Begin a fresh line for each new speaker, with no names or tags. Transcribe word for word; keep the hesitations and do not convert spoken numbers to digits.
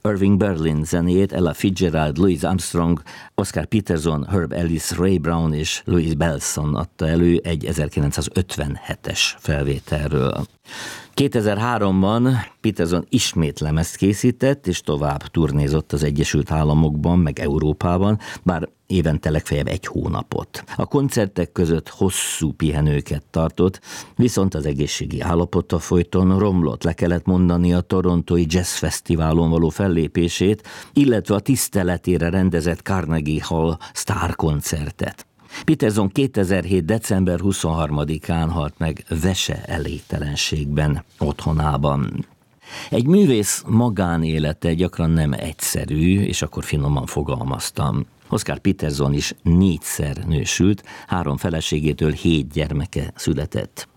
Irving Berlin zenéjét, Ella Fitzgerald, Louis Armstrong, Oscar Peterson, Herb Ellis, Ray Brown és Louis Bellson adta elő egy ezerkilencszázötvenhetes felvételről. kétezer-háromban Peterson ismét lemezt készített, és tovább turnézott az Egyesült Államokban, meg Európában, bár évente legfeljebb egy hónapot. A koncertek között hosszú pihenőket tartott, viszont az egészségi állapota folyton romlott, le kellett mondani a torontói Jazz Fesztiválon való fellépését, illetve a tiszteletére rendezett Carnegie Hall sztárkoncertet. Peterson kétezer-hét. december huszonharmadikán halt meg vese elégtelenségben otthonában. Egy művész magánélete gyakran nem egyszerű, és akkor finoman fogalmaztam. Oscar Peterson is négyszer nősült, három feleségétől hét gyermeke született.